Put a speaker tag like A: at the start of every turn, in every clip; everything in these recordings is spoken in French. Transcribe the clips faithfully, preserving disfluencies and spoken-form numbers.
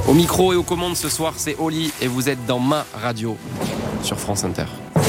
A: Au micro et aux commandes ce soir, c'est Oli et vous êtes dans ma radio sur France Inter.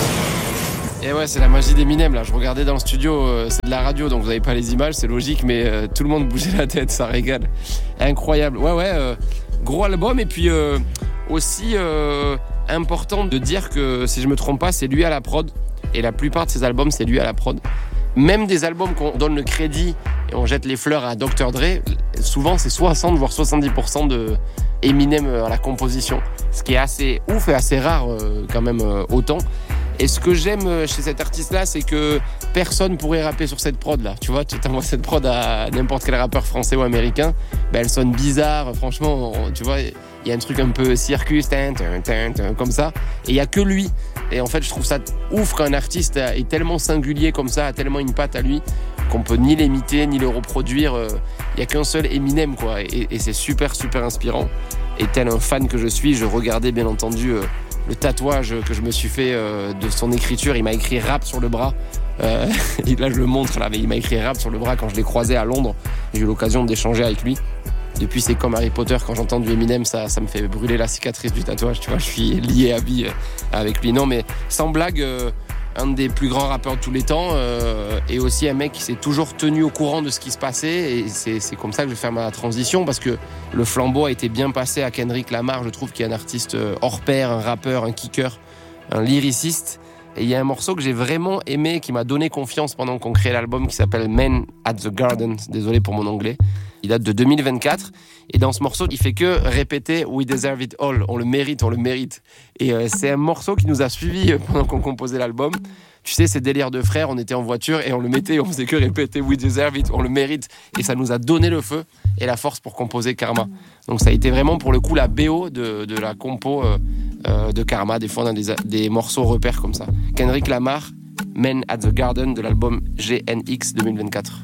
A: Et ouais, c'est la magie d'Eminem là. Je regardais dans le studio, euh, c'est de la radio donc vous n'avez pas les images, c'est logique, mais euh, tout le monde bougeait la tête, ça régale. Incroyable. Ouais, ouais, euh, gros album et puis euh, aussi euh, important de dire que si je me trompe pas, c'est lui à la prod et la plupart de ses albums, c'est lui à la prod. Même des albums qu'on donne le crédit et on jette les fleurs à docteur Dre, souvent c'est soixante voire soixante-dix pour cent de Eminem à la composition, ce qui est assez ouf et assez rare euh, quand même euh, autant. Et ce que j'aime chez cet artiste-là, c'est que personne pourrait rapper sur cette prod-là. Tu vois, tu t'envoies cette prod à n'importe quel rappeur français ou américain, ben elle sonne bizarre. Franchement, on, tu vois, il y a un truc un peu circus, tin, tin, tin, tin, comme ça. Et il n'y a que lui. Et en fait, je trouve ça ouf qu'un artiste est tellement singulier comme ça, a tellement une patte à lui, qu'on peut ni l'imiter, ni le reproduire. Il n'y a qu'un seul Eminem, quoi. Et, et c'est super, super inspirant. Et tel un fan que je suis, je regardais bien entendu... Euh, le tatouage que je me suis fait euh, de son écriture. Il m'a écrit rap sur le bras. Euh, et là, je le montre là, mais il m'a écrit rap sur le bras quand je l'ai croisé à Londres. J'ai eu l'occasion d'échanger avec lui. Depuis, c'est comme Harry Potter. Quand j'entends du Eminem, ça, ça me fait brûler la cicatrice du tatouage. Tu vois, je suis lié à vie avec lui. Non, mais sans blague, euh, un des plus grands rappeurs de tous les temps euh, et aussi un mec qui s'est toujours tenu au courant de ce qui se passait. Et c'est, c'est comme ça que je vais faire ma transition parce que le flambeau a été bien passé à Kendrick Lamar. Je trouve qu'il y a un artiste hors pair, un rappeur, un kicker, un lyriciste. Et il y a un morceau que j'ai vraiment aimé, qui m'a donné confiance pendant qu'on créait l'album, qui s'appelle Men at the Garden. Désolé pour mon anglais. Il date de deux mille vingt-quatre. Et dans ce morceau, il fait que répéter « We deserve it all ». On le mérite, on le mérite. Et euh, c'est un morceau qui nous a suivis pendant qu'on composait l'album. Tu sais, ces délires de frères, on était en voiture et on le mettait, on faisait que répéter « We deserve it », on le mérite. Et ça nous a donné le feu et la force pour composer Karma. Donc ça a été vraiment pour le coup la B O de, de la compo euh, euh, de Karma. Des fois on a des, des morceaux repères comme ça. Kendrick Lamar, Men at the Garden de l'album G N X deux mille vingt-quatre.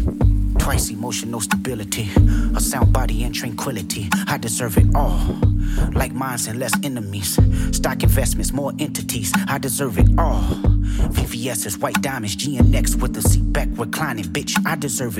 B: Twice emotional stability, a sound body and tranquility. I deserve it all. Like minds and less enemies. Stock investments, more entities. I deserve it all. V V S's, white diamonds, G N X with the seat back reclining. Bitch, I deserve it